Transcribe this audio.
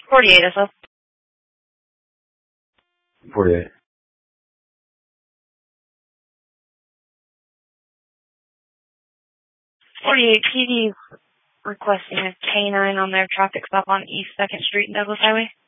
48 SF. 48. 48 PD requesting a K9 on their traffic stop on East 2nd Street and Douglas Highway.